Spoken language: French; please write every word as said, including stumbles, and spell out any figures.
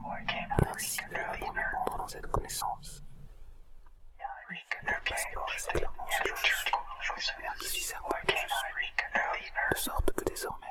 On insiste profondément dans cette connaissance. Le passeport est clairement ce jour qui diffère de sorte que désormais